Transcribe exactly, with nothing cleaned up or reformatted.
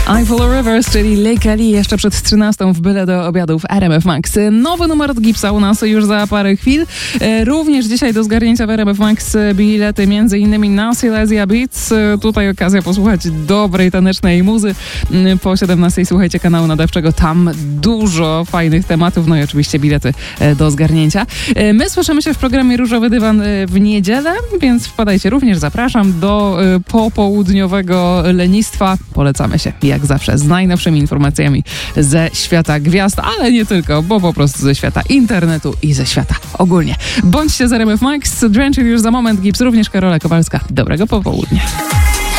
Eiffel Rivers, czyli Lake Ali, jeszcze przed trzynastą w Byle do obiadów R M F Max. Nowy numer od Gipsa u nas już za parę chwil. Również dzisiaj do zgarnięcia w R M F Max bilety między innymi na Silesia Beats. Tutaj okazja posłuchać dobrej, tanecznej muzy. Po siedemnastej słuchajcie kanału nadawczego, tam dużo fajnych tematów, no i oczywiście bilety do zgarnięcia. My słyszymy się w programie Różowy Dywan w niedzielę, więc wpadajcie również, zapraszam do popołudniowego lenistwa. Polecamy się jak zawsze z najnowszymi informacjami ze świata gwiazd, ale nie tylko, bo po prostu ze świata internetu i ze świata ogólnie. Bądźcie z R M F Max, Drenching już za moment, Gips, również Karola Kowalska. Dobrego popołudnia.